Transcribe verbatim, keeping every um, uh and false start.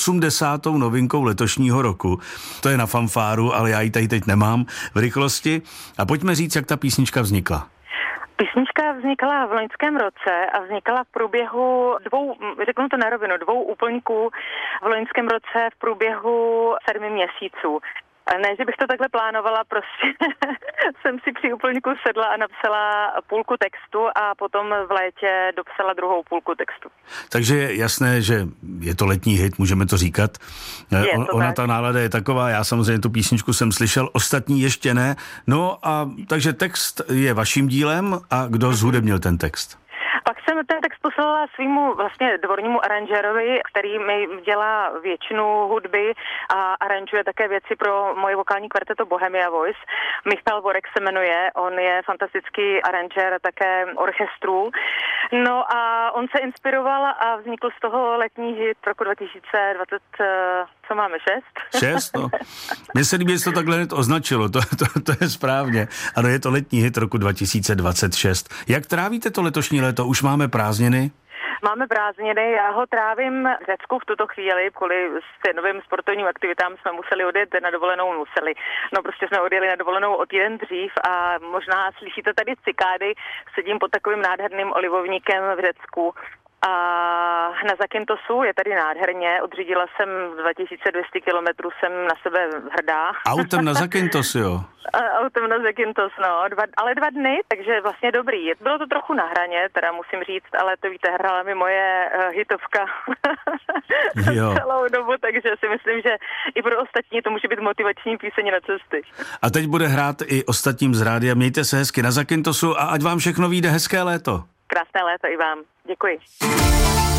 osmdesátou novinkou letošního roku. To je na fanfáru, ale já ji tady teď nemám v rychlosti. A pojďme říct, jak ta písnička vznikla. Písnička vznikala v loňském roce a vznikala v průběhu dvou, řeknu to na rovinu, dvou úplňků v loňském roce v průběhu sedmi měsíců. Ne, že bych to takhle plánovala, prostě jsem si při úplňku sedla a napsala půlku textu a potom v létě dopsala druhou půlku textu. Takže je jasné, že je to letní hit, můžeme to říkat. Je to Ona tak. Ta nálada je taková, já samozřejmě tu písničku jsem slyšel, ostatní ještě ne. No a takže text je vaším dílem a kdo zhudebnil ten text? Pak jsem ten text poslala svýmu vlastně dvornímu aranžérovi, který mi dělá většinu hudby a aranžuje také věci pro moje vokální kvarteto Bohemia Voice. Michal Vorek se jmenuje, on je fantastický aranžér také orchestrů. No a on se inspiroval a vznikl z toho letní hit roku dva tisíce dvacet, co máme, šest? Šest, no. Mně se líbí, že to takhle hned označilo, to, to, to je správně. Ano, je to letní hit roku dva tisíce dvacet šest. Jak trávíte to letošní léto? Už máme prázdniny? Máme prázdniny, já ho trávím v Řecku v tuto chvíli, kvůli novým sportovním aktivitám jsme museli odjet na dovolenou, museli. No prostě jsme odjeli na dovolenou o týden dřív a možná slyšíte tady cikády, sedím pod takovým nádherným olivovníkem v Řecku. A na Zakyntosu je tady nádherně, odřídila jsem dva tisíce dvě stě kilometrů, jsem na sebe hrdá. Autem na Zakyntos, jo? Autem na Zakyntos, no, dva, ale dva dny, takže vlastně dobrý. Bylo to trochu na hraně, teda musím říct, ale to víte, hrála mi moje uh, hitovka celou dobu, takže si myslím, že i pro ostatní to může být motivační píseň na cesty. A teď bude hrát i ostatním z rádia. Mějte se hezky na Zakyntosu a ať vám všechno vyjde, hezké léto. Krásné léto i vám. Děkuji.